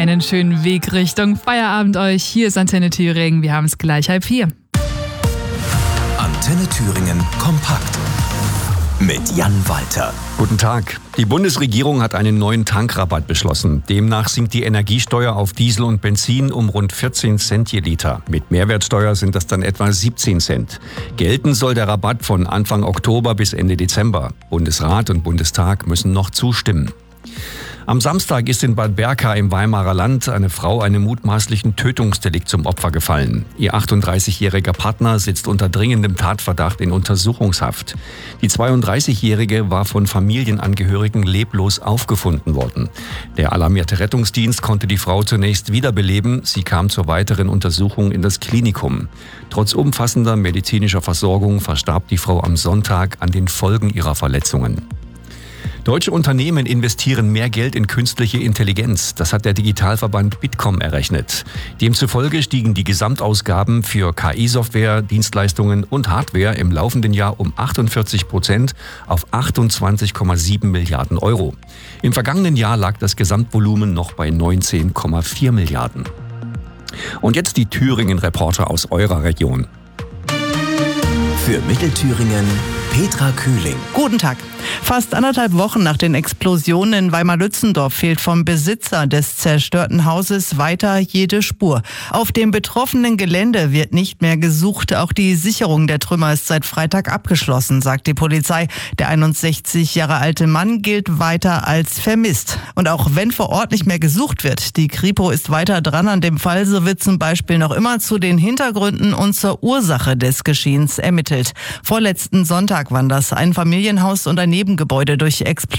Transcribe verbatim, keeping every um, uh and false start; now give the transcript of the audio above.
Einen schönen Weg Richtung Feierabend euch. Hier ist Antenne Thüringen. Wir haben es gleich halb vier. Antenne Thüringen kompakt mit Jan Walter. Guten Tag. Die Bundesregierung hat einen neuen Tankrabatt beschlossen. Demnach sinkt die Energiesteuer auf Diesel und Benzin um rund vierzehn Cent je Liter. Mit Mehrwertsteuer sind das dann etwa siebzehn Cent. Gelten soll der Rabatt von Anfang Oktober bis Ende Dezember. Bundesrat und Bundestag müssen noch zustimmen. Am Samstag ist in Bad Berka im Weimarer Land eine Frau einem mutmaßlichen Tötungsdelikt zum Opfer gefallen. Ihr achtunddreißigjähriger Partner sitzt unter dringendem Tatverdacht in Untersuchungshaft. Die zweiunddreißigjährige war von Familienangehörigen leblos aufgefunden worden. Der alarmierte Rettungsdienst konnte die Frau zunächst wiederbeleben. Sie kam zur weiteren Untersuchung in das Klinikum. Trotz umfassender medizinischer Versorgung verstarb die Frau am Sonntag an den Folgen ihrer Verletzungen. Deutsche Unternehmen investieren mehr Geld in künstliche Intelligenz. Das hat der Digitalverband Bitkom errechnet. Demzufolge stiegen die Gesamtausgaben für K I-Software, Dienstleistungen und Hardware im laufenden Jahr um achtundvierzig Prozent auf achtundzwanzig Komma sieben Milliarden Euro. Im vergangenen Jahr lag das Gesamtvolumen noch bei neunzehn Komma vier Milliarden. Und jetzt die Thüringen-Reporter aus eurer Region. Für Mittelthüringen Petra Kühling. Guten Tag. Fast anderthalb Wochen nach den Explosionen in Weimar-Lützendorf fehlt vom Besitzer des zerstörten Hauses weiter jede Spur. Auf dem betroffenen Gelände wird nicht mehr gesucht. Auch die Sicherung der Trümmer ist seit Freitag abgeschlossen, sagt die Polizei. Der einundsechzig Jahre alte Mann gilt weiter als vermisst. Und auch wenn vor Ort nicht mehr gesucht wird, die Kripo ist weiter dran an dem Fall, so wird zum Beispiel noch immer zu den Hintergründen und zur Ursache des Geschehens ermittelt. Vorletzten Sonntag waren das ein Familienhaus und ein Nebengebäude durch Explosionen